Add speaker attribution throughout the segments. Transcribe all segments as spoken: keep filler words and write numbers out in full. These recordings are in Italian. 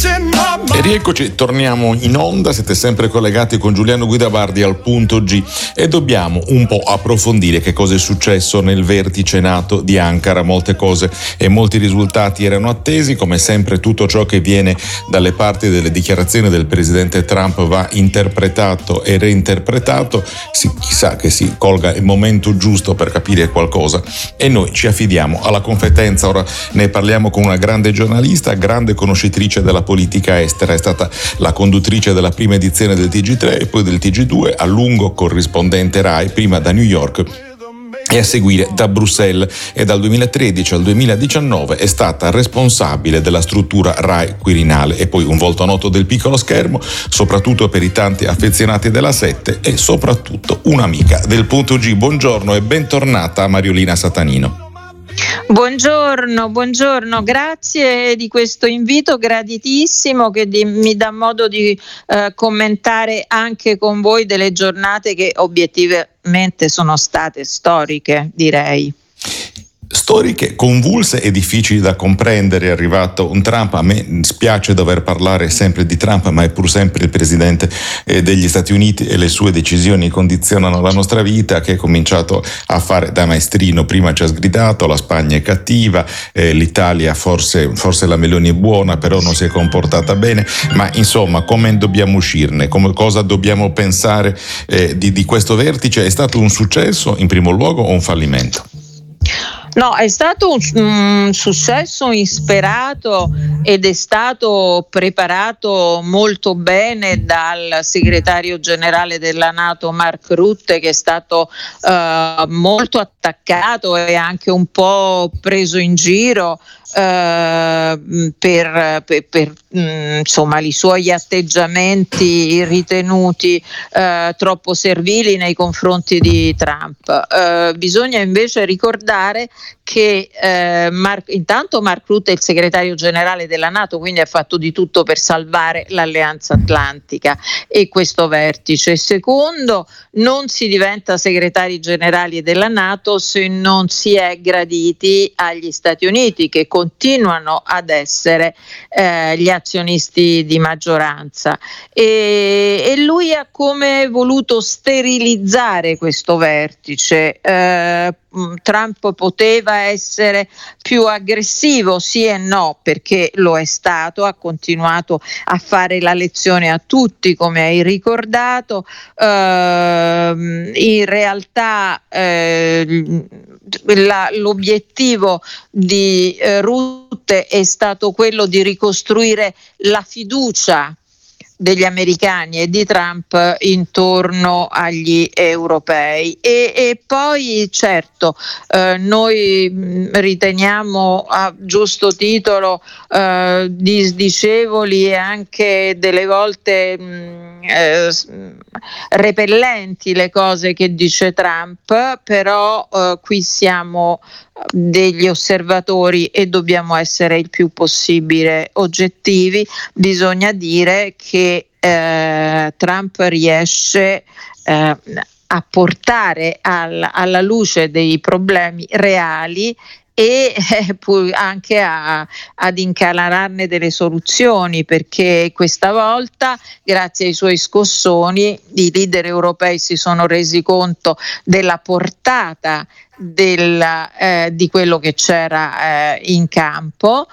Speaker 1: E rieccoci, torniamo in onda, siete sempre collegati con Giuliano Guidabardi al punto G e dobbiamo un po' approfondire che cosa è successo nel vertice NATO di Ankara. Molte cose e molti risultati erano attesi, come sempre tutto ciò che viene dalle parti delle dichiarazioni del presidente Trump va interpretato e reinterpretato, si, chissà che si colga il momento giusto per capire qualcosa e noi ci affidiamo alla competenza. Ora ne parliamo con una grande giornalista, grande conoscitrice della politica estera. È stata la conduttrice della prima edizione del T G tre e poi del T G due, a lungo corrispondente Rai, prima da New York e a seguire da Bruxelles, e dal duemilatredici al duemiladiciannove è stata responsabile della struttura Rai Quirinale e poi un volto noto del piccolo schermo, soprattutto per i tanti affezionati della sette e soprattutto un'amica del punto G. Buongiorno e bentornata a Mariolina Satanino.
Speaker 2: Buongiorno, buongiorno, grazie di questo invito graditissimo che di, mi dà modo di eh, commentare anche con voi delle giornate che obiettivamente sono state storiche, direi.
Speaker 1: Storiche, convulse e difficili da comprendere. È arrivato un Trump, a me spiace dover parlare sempre di Trump, ma è pur sempre il presidente eh, degli Stati Uniti e le sue decisioni condizionano la nostra vita, che è cominciato a fare da maestrino. Prima ci ha sgridato, la Spagna è cattiva, eh, l'Italia forse, forse la Meloni è buona, però non si è comportata bene, ma insomma come dobbiamo uscirne, come, cosa dobbiamo pensare eh, di, di questo vertice? È stato un successo in primo luogo o un fallimento?
Speaker 2: No, è stato un, un successo insperato ed è stato preparato molto bene dal segretario generale della NATO Mark Rutte, che è stato uh, molto attaccato e anche un po' preso in giro Uh, per, per, per mh, insomma i suoi atteggiamenti ritenuti uh, troppo servili nei confronti di Trump. Uh, bisogna invece ricordare che uh, Mark, intanto Mark Rutte è il segretario generale della NATO, quindi ha fatto di tutto per salvare l'Alleanza Atlantica e questo vertice. Secondo, non si diventa segretari generali della NATO se non si è graditi agli Stati Uniti, che continuano ad essere eh, gli azionisti di maggioranza, e, e lui ha come voluto sterilizzare questo vertice. eh, Trump poteva essere più aggressivo, sì e no, perché lo è stato, ha continuato a fare la lezione a tutti, come hai ricordato. Uh, in realtà uh, la, l'obiettivo di uh, Rutte è stato quello di ricostruire la fiducia degli americani e di Trump intorno agli europei, e, e poi certo eh, noi riteniamo a giusto titolo eh, disdicevoli e anche delle volte mh, eh, repellenti le cose che dice Trump, però eh, qui siamo degli osservatori e dobbiamo essere il più possibile oggettivi. Bisogna dire che eh, Trump riesce eh, a portare al, alla luce dei problemi reali e eh, poi anche a, ad incalarne delle soluzioni, perché questa volta, grazie ai suoi scossoni, i leader europei si sono resi conto della portata della, eh, di quello che c'era eh, in campo,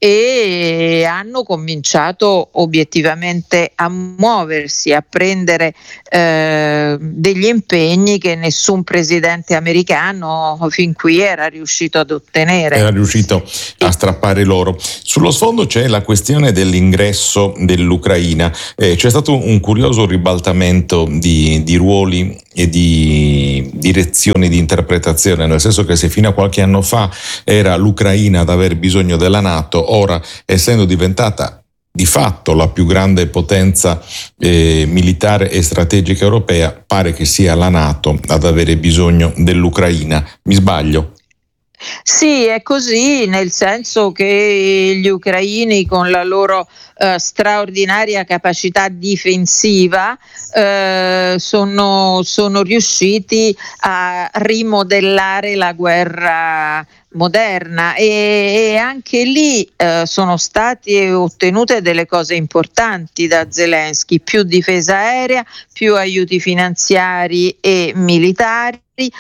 Speaker 2: e hanno cominciato obiettivamente a muoversi, a prendere eh, degli impegni che nessun presidente americano fin qui era riuscito ad ottenere.
Speaker 1: Era riuscito a strappare loro. Sullo sfondo c'è la questione dell'ingresso dell'Ucraina. Eh, c'è stato un curioso ribaltamento di, di ruoli e di direzioni di interpretazione, nel senso che se fino a qualche anno fa era l'Ucraina ad aver bisogno della NATO, ora, essendo diventata di fatto la più grande potenza eh, militare e strategica europea, pare che sia la NATO ad avere bisogno dell'Ucraina. Mi sbaglio?
Speaker 2: Sì, è così, nel senso che gli ucraini, con la loro eh, straordinaria capacità difensiva, eh, sono, sono riusciti a rimodellare la guerra moderna, e, e anche lì eh, sono state ottenute delle cose importanti da Zelensky: più difesa aerea, più aiuti finanziari e militari,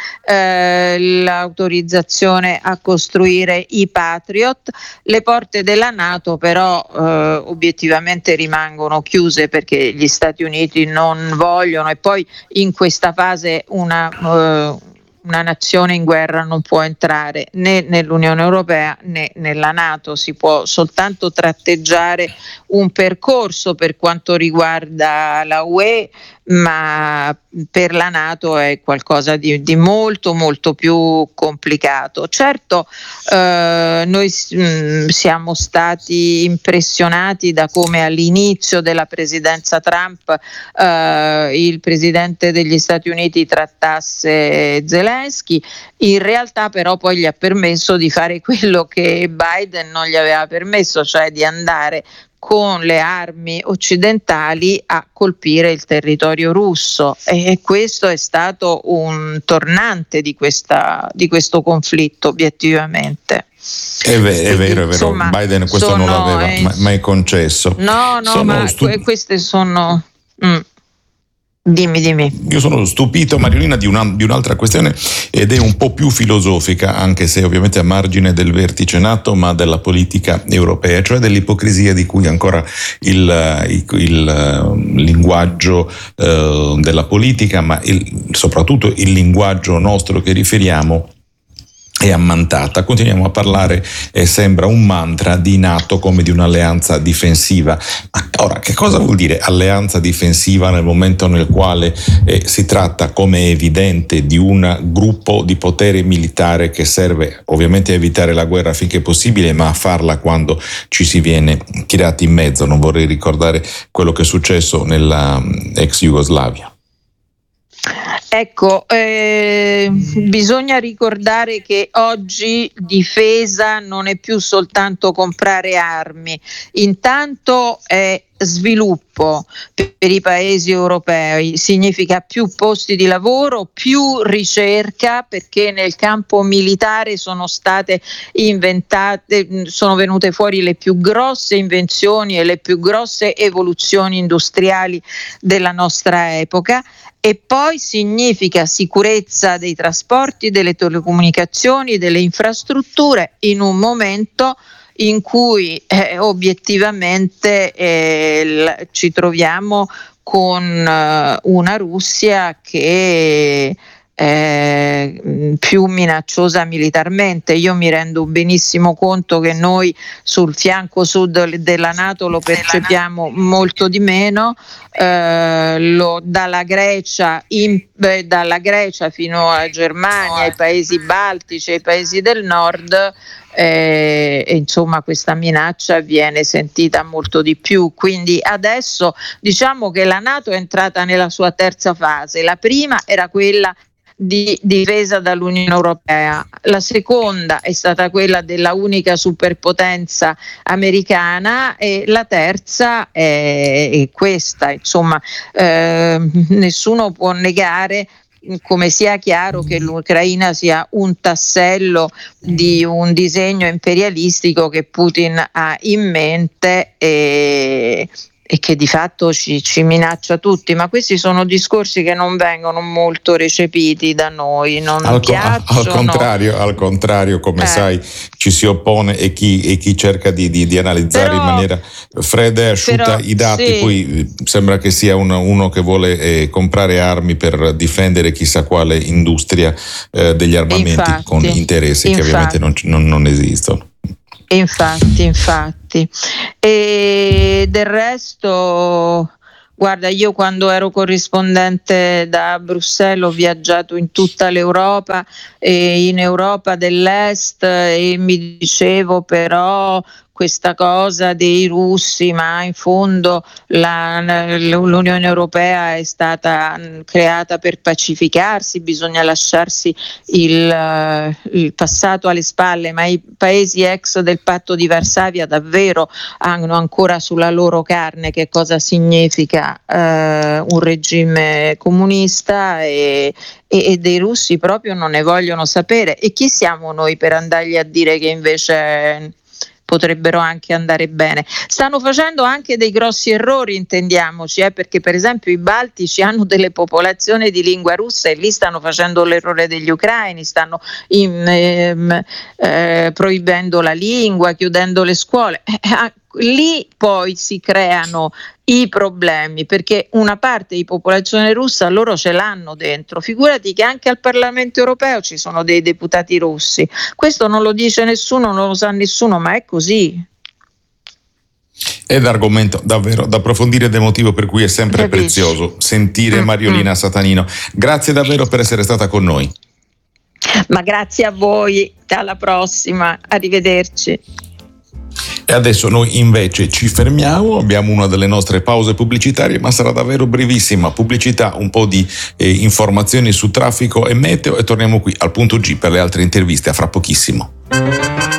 Speaker 2: eh, l'autorizzazione a costruire i Patriot. Le porte della NATO però eh, obiettivamente rimangono chiuse, perché gli Stati Uniti non vogliono, e poi in questa fase una eh, una nazione in guerra non può entrare né nell'Unione Europea né nella NATO. Si può soltanto tratteggiare un percorso per quanto riguarda la U E, ma per la NATO è qualcosa di, di molto molto più complicato. Certo, eh, noi mh, siamo stati impressionati da come all'inizio della presidenza Trump eh, il presidente degli Stati Uniti trattasse Zelensky. In realtà però poi gli ha permesso di fare quello che Biden non gli aveva permesso, cioè di andare con le armi occidentali a colpire il territorio russo, e questo è stato un tornante di, questa, di questo conflitto, obiettivamente.
Speaker 1: È, ver- è vero, è vero.
Speaker 2: Insomma,
Speaker 1: Biden questo
Speaker 2: sono,
Speaker 1: non l'aveva eh, mai concesso.
Speaker 2: No, no,
Speaker 1: sono
Speaker 2: ma
Speaker 1: stu-
Speaker 2: queste sono... Mm. Dimmi, dimmi.
Speaker 1: Io sono stupito, Mariolina, di, una, di un'altra questione, ed è un po' più filosofica, anche se ovviamente a margine del vertice NATO, ma della politica europea, cioè dell'ipocrisia di cui ancora il, il, il linguaggio eh, della politica, ma il, soprattutto il linguaggio nostro che riferiamo, è ammantata. Continuiamo a parlare, e sembra un mantra, di NATO come di un'alleanza difensiva. Ma ora, che cosa vuol dire alleanza difensiva nel momento nel quale eh, si tratta, come è evidente, di un gruppo di potere militare che serve ovviamente a evitare la guerra finché possibile, ma a farla quando ci si viene tirati in mezzo? Non vorrei ricordare quello che è successo nella ex Jugoslavia.
Speaker 2: Ecco, eh, bisogna ricordare che oggi difesa non è più soltanto comprare armi, intanto è sviluppo per i paesi europei, significa più posti di lavoro, più ricerca, perché nel campo militare sono state inventate, sono venute fuori le più grosse invenzioni e le più grosse evoluzioni industriali della nostra epoca. E poi significa sicurezza dei trasporti, delle telecomunicazioni, delle infrastrutture, in un momento in cui eh, obiettivamente eh, l- ci troviamo con uh, una Russia che è più minacciosa militarmente. Io mi rendo benissimo conto che noi sul fianco sud della NATO lo percepiamo molto di meno, eh, lo, dalla Grecia in, beh, dalla Grecia fino alla Germania, ai paesi baltici, ai paesi del nord. Eh, e insomma questa minaccia viene sentita molto di più. Quindi adesso diciamo che la NATO è entrata nella sua terza fase. La prima era quella di difesa dall'Unione Europea, la seconda è stata quella della unica superpotenza americana, e la terza è, è questa. Insomma, eh, nessuno può negare come sia chiaro che l'Ucraina sia un tassello di un disegno imperialistico che Putin ha in mente e, e che di fatto ci, ci minaccia tutti, ma questi sono discorsi che non vengono molto recepiti da noi, non
Speaker 1: al,
Speaker 2: piacciono.
Speaker 1: Al contrario, al contrario come eh. sai, ci si oppone, e chi, e chi cerca di, di, di analizzare però, in maniera fredda e asciutta però, i dati, sì. Poi sembra che sia uno, uno che vuole eh, comprare armi per difendere chissà quale industria eh, degli armamenti, infatti, con interessi infatti. che ovviamente non, non, non esistono.
Speaker 2: Infatti, infatti. E del resto, guarda, io quando ero corrispondente da Bruxelles ho viaggiato in tutta l'Europa e in Europa dell'Est, e mi dicevo però questa cosa dei russi, ma in fondo la, l'Unione Europea è stata creata per pacificarsi, bisogna lasciarsi il, il passato alle spalle, ma i paesi ex del patto di Varsavia davvero hanno ancora sulla loro carne che cosa significa eh, un regime comunista e, e, e dei russi proprio non ne vogliono sapere. E chi siamo noi per andargli a dire che invece potrebbero anche andare bene? Stanno facendo anche dei grossi errori, intendiamoci, eh, perché per esempio i baltici hanno delle popolazioni di lingua russa e lì stanno facendo l'errore degli ucraini, stanno in, ehm, eh, proibendo la lingua, chiudendo le scuole. Eh, lì poi si creano i problemi, perché una parte di popolazione russa loro ce l'hanno dentro, figurati che anche al Parlamento europeo ci sono dei deputati russi, questo non lo dice nessuno, non lo sa nessuno, ma è così.
Speaker 1: È un argomento davvero da approfondire ed è motivo per cui è sempre Capisci. prezioso sentire mm-hmm. Mariolina Satanino. Grazie davvero per essere stata con noi.
Speaker 2: Ma grazie a voi, alla prossima, arrivederci.
Speaker 1: E adesso noi invece ci fermiamo, abbiamo una delle nostre pause pubblicitarie, ma sarà davvero brevissima. Pubblicità, un po' di eh, informazioni su traffico e meteo e torniamo qui al punto G per le altre interviste a fra pochissimo.